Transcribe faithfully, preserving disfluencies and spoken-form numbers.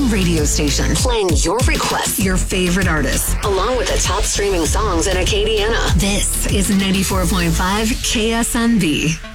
home radio station, playing your requests, your favorite artists, along with the top streaming songs in Acadiana. This is ninety-four point five K S M B.